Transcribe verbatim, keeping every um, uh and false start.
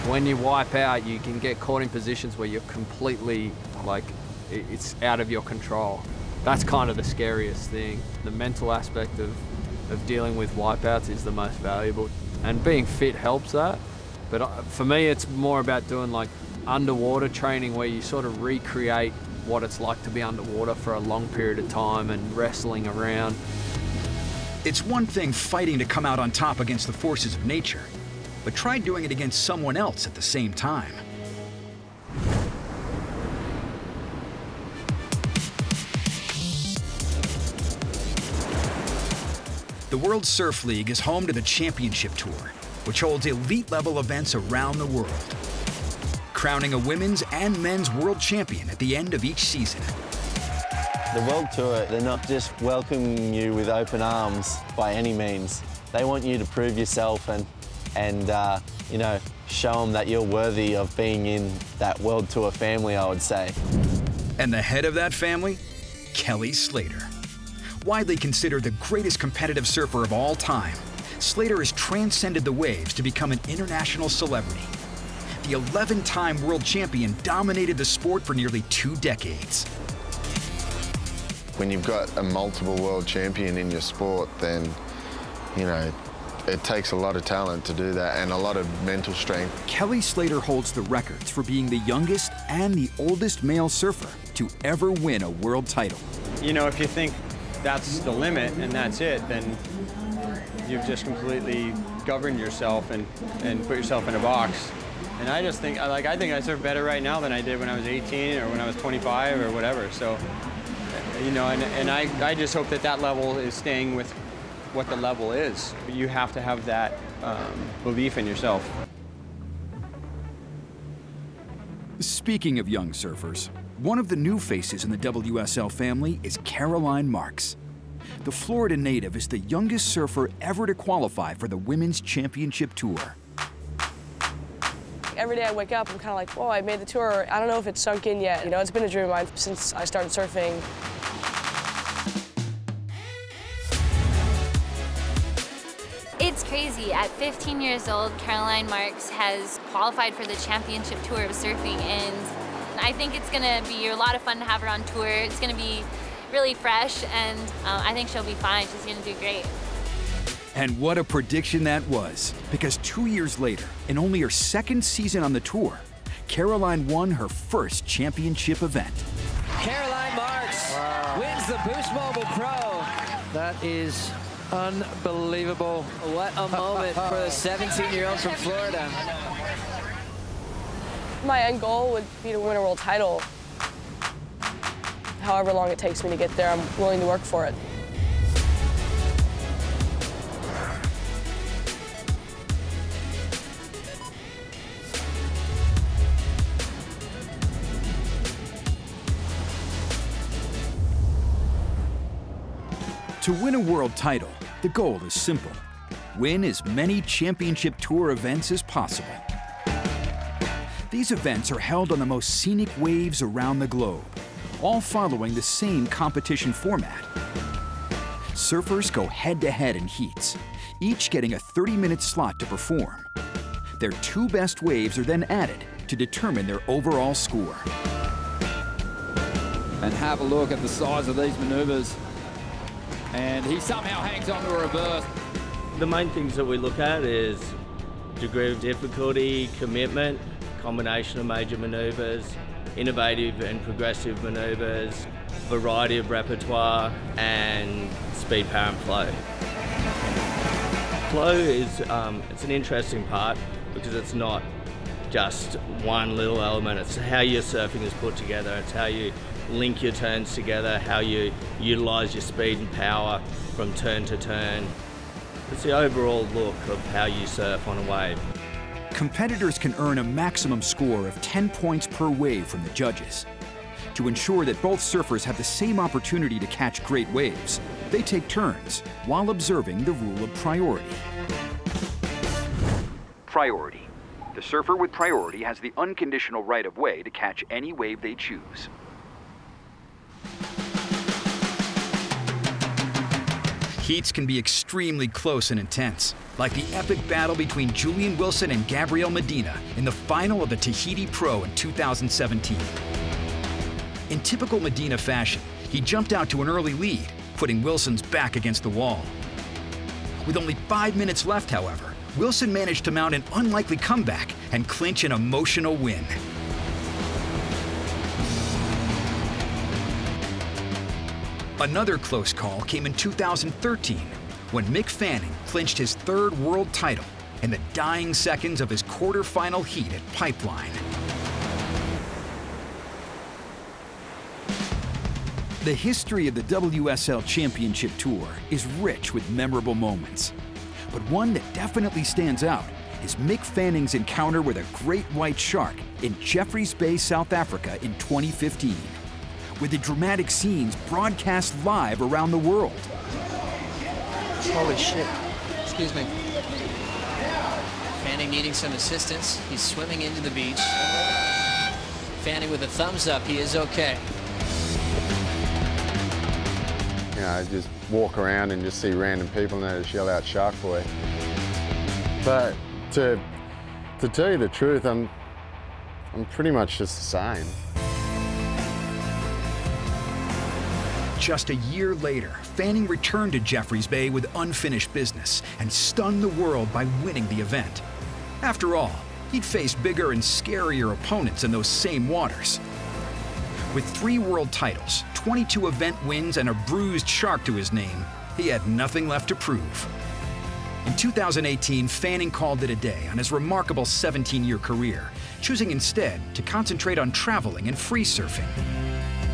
When you wipe out, you can get caught in positions where you're completely, like, it's out of your control. That's kind of the scariest thing. The mental aspect of, of dealing with wipeouts is the most valuable. And being fit helps that. But for me, it's more about doing like underwater training where you sort of recreate what it's like to be underwater for a long period of time and wrestling around. It's one thing fighting to come out on top against the forces of nature, but try doing it against someone else at the same time. The World Surf League is home to the Championship Tour, which holds elite-level events around the world, crowning a women's and men's world champion at the end of each season. The World Tour, they're not just welcoming you with open arms by any means. They want you to prove yourself and, and uh, you know, show them that you're worthy of being in that World Tour family, I would say. And the head of that family? Kelly Slater. Widely considered the greatest competitive surfer of all time, Slater has transcended the waves to become an international celebrity. The eleven-time world champion dominated the sport for nearly two decades. When you've got a multiple world champion in your sport, then, you know, it takes a lot of talent to do that and a lot of mental strength. Kelly Slater holds the records for being the youngest and the oldest male surfer to ever win a world title. You know, if you think that's the limit and that's it, then you've just completely governed yourself and, and put yourself in a box. And I just think, like, I think I surf better right now than I did when I was eighteen or when I was twenty-five or whatever. So, you know, and, and I, I just hope that that level is staying with what the level is. You have to have that um, belief in yourself. Speaking of young surfers, one of the new faces in the W S L family is Caroline Marks. The Florida native is the youngest surfer ever to qualify for the Women's Championship Tour. Every day I wake up, I'm kind of like, whoa, I made the tour. I don't know if it's sunk in yet. You know, it's been a dream of mine since I started surfing. It's crazy. At fifteen years old, Caroline Marks has qualified for the Championship Tour of Surfing, and I think it's going to be a lot of fun to have her on tour. It's going to be really fresh, and uh, I think she'll be fine. She's going to do great. And what a prediction that was, because two years later, in only her second season on the tour, Caroline won her first championship event. Caroline Marks wow. wins the Boost Mobile Pro. That is unbelievable. What a moment for the seventeen-year-old from Florida. My end goal would be to win a world title. However long it takes me to get there, I'm willing to work for it. To win a world title, the goal is simple. Win as many championship tour events as possible. These events are held on the most scenic waves around the globe, all following the same competition format. Surfers go head-to-head in heats, each getting a thirty-minute slot to perform. Their two best waves are then added to determine their overall score. And have a look at the size of these maneuvers. And he somehow hangs on to a reverse. The main things that we look at is degree of difficulty, commitment, combination of major maneuvers, innovative and progressive maneuvers, variety of repertoire, and speed, power, and flow. Flow is um, it's an interesting part because it's not just one little element. It's how your surfing is put together. It's how you link your turns together, how you utilize your speed and power from turn to turn. It's the overall look of how you surf on a wave. Competitors can earn a maximum score of ten points per wave from the judges. To ensure that both surfers have the same opportunity to catch great waves, they take turns while observing the rule of priority. Priority. The surfer with priority has the unconditional right of way to catch any wave they choose. Heats can be extremely close and intense, like the epic battle between Julian Wilson and Gabriel Medina in the final of the Tahiti Pro in two thousand seventeen. In typical Medina fashion, he jumped out to an early lead, putting Wilson's back against the wall. With only five minutes left, however, Wilson managed to mount an unlikely comeback and clinch an emotional win. Another close call came in two thousand thirteen, when Mick Fanning clinched his third world title in the dying seconds of his quarterfinal heat at Pipeline. The history of the W S L Championship Tour is rich with memorable moments. But one that definitely stands out is Mick Fanning's encounter with a great white shark in Jeffreys Bay, South Africa in twenty fifteen, with the dramatic scenes broadcast live around the world. Holy shit. Excuse me. Fanning needing some assistance. He's swimming into the beach. Fanning with a thumbs up. He is okay. You know, just walk around and just see random people and they just yell out Shark Boy. But to, to tell you the truth, I'm, I'm pretty much just the same. Just a year later, Fanning returned to Jeffreys Bay with unfinished business and stunned the world by winning the event. After all, he'd faced bigger and scarier opponents in those same waters. With three world titles, twenty-two event wins, and a bruised shark to his name, he had nothing left to prove. In two thousand eighteen, Fanning called it a day on his remarkable seventeen-year career, choosing instead to concentrate on traveling and free surfing.